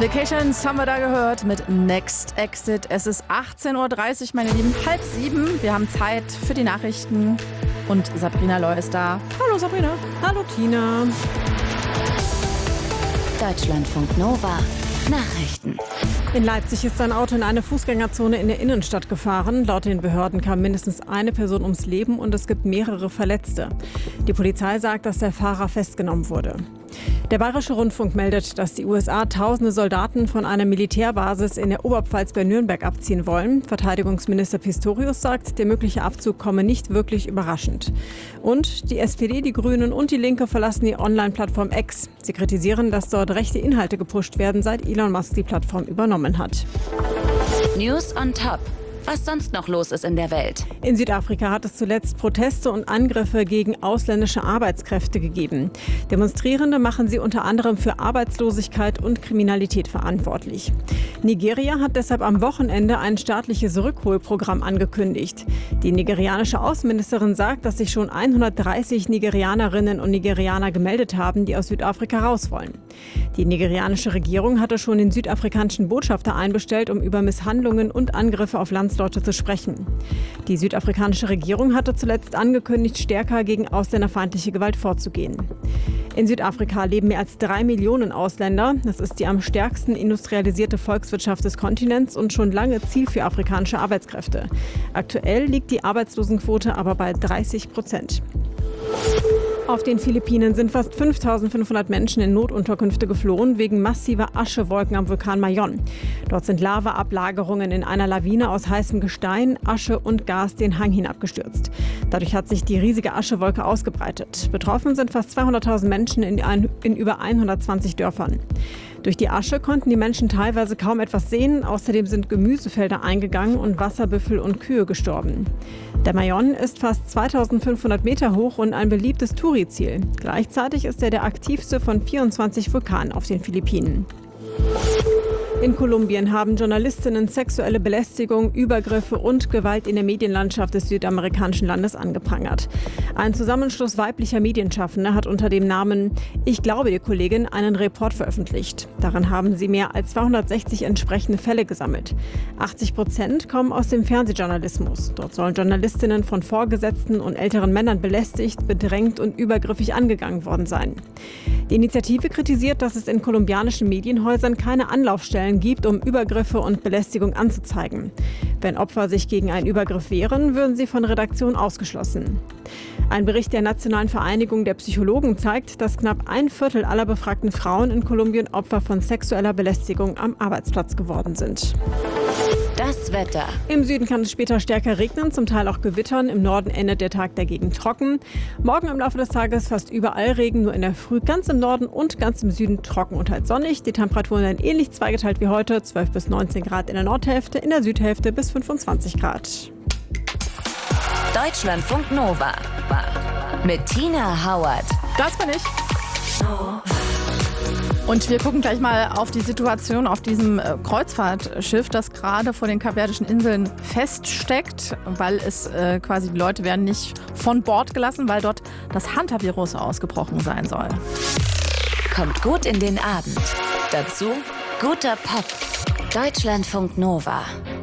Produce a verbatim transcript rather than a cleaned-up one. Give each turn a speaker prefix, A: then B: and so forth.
A: Vacations haben wir da gehört mit Next Exit. Es ist achtzehn Uhr dreißig, meine Lieben, halb sieben. Wir haben Zeit für die Nachrichten und Sabrina Loy ist da. Hallo Sabrina.
B: Hallo Tina.
C: Deutschlandfunk Nova. Nachrichten.
B: In Leipzig ist ein Auto in eine Fußgängerzone in der Innenstadt gefahren. Laut den Behörden kam mindestens eine Person ums Leben und es gibt mehrere Verletzte. Die Polizei sagt, dass der Fahrer festgenommen wurde. Der Bayerische Rundfunk meldet, dass die U S A tausende Soldaten von einer Militärbasis in der Oberpfalz bei Nürnberg abziehen wollen. Verteidigungsminister Pistorius sagt, der mögliche Abzug komme nicht wirklich überraschend. Und die S P D, die Grünen und die Linke verlassen die Online-Plattform X. Sie kritisieren, dass dort rechte Inhalte gepusht werden, seit Elon Musk die Plattform übernommen hat.
C: News on Top. Was sonst noch los ist in der Welt.
B: In Südafrika hat es zuletzt Proteste und Angriffe gegen ausländische Arbeitskräfte gegeben. Demonstrierende machen sie unter anderem für Arbeitslosigkeit und Kriminalität verantwortlich. Nigeria hat deshalb am Wochenende ein staatliches Rückholprogramm angekündigt. Die nigerianische Außenministerin sagt, dass sich schon hundertdreißig Nigerianerinnen und Nigerianer gemeldet haben, die aus Südafrika raus wollen. Die nigerianische Regierung hatte schon den südafrikanischen Botschafter einbestellt, um über Misshandlungen und Angriffe auf Landsleute zu sprechen. Die südafrikanische Regierung hatte zuletzt angekündigt, stärker gegen ausländerfeindliche Gewalt vorzugehen. In Südafrika leben mehr als drei Millionen Ausländer. Das ist die am stärksten industrialisierte Volkswirtschaft des Kontinents und schon lange Ziel für afrikanische Arbeitskräfte. Aktuell liegt die Arbeitslosenquote aber bei dreißig Prozent. Auf den Philippinen sind fast fünftausendfünfhundert Menschen in Notunterkünfte geflohen wegen massiver Aschewolken am Vulkan Mayon. Dort sind Lavaablagerungen in einer Lawine aus heißem Gestein, Asche und Gas den Hang hinabgestürzt. Dadurch hat sich die riesige Aschewolke ausgebreitet. Betroffen sind fast zweihunderttausend Menschen in, ein, in über hundertzwanzig Dörfern. Durch die Asche konnten die Menschen teilweise kaum etwas sehen. Außerdem sind Gemüsefelder eingegangen und Wasserbüffel und Kühe gestorben. Der Mayon ist fast zweitausendfünfhundert Meter hoch und ein beliebtes Touri-Ziel. Gleichzeitig ist er der aktivste von vierundzwanzig Vulkanen auf den Philippinen. In Kolumbien haben Journalistinnen sexuelle Belästigung, Übergriffe und Gewalt in der Medienlandschaft des südamerikanischen Landes angeprangert. Ein Zusammenschluss weiblicher Medienschaffender hat unter dem Namen Ich glaube dir, Kollegin einen Report veröffentlicht. Darin haben sie mehr als zweihundertsechzig entsprechende Fälle gesammelt. achtzig Prozent kommen aus dem Fernsehjournalismus. Dort sollen Journalistinnen von Vorgesetzten und älteren Männern belästigt, bedrängt und übergriffig angegangen worden sein. Die Initiative kritisiert, dass es in kolumbianischen Medienhäusern keine Anlaufstellen gibt, um Übergriffe und Belästigung anzuzeigen. Wenn Opfer sich gegen einen Übergriff wehren, würden sie von Redaktion ausgeschlossen. Ein Bericht der Nationalen Vereinigung der Psychologen zeigt, dass knapp ein Viertel aller befragten Frauen in Kolumbien Opfer von sexueller Belästigung am Arbeitsplatz geworden sind.
C: Das Wetter.
B: Im Süden kann es später stärker regnen, zum Teil auch gewittern. Im Norden endet der Tag dagegen trocken. Morgen im Laufe des Tages fast überall Regen, nur in der Früh ganz im Norden und ganz im Süden trocken und halt sonnig. Die Temperaturen werden ähnlich zweigeteilt wie heute, zwölf bis neunzehn Grad in der Nordhälfte, in der Südhälfte bis fünfundzwanzig Grad.
C: Deutschlandfunk Nova. Mit Tina Hauert.
A: Das bin ich. Und wir gucken gleich mal auf die Situation auf diesem Kreuzfahrtschiff, das gerade vor den Kapverdischen Inseln feststeckt, weil es äh, quasi die Leute werden nicht von Bord gelassen, weil dort das Hantavirus ausgebrochen sein soll.
C: Kommt gut in den Abend. Dazu guter Pop. Deutschlandfunk Nova.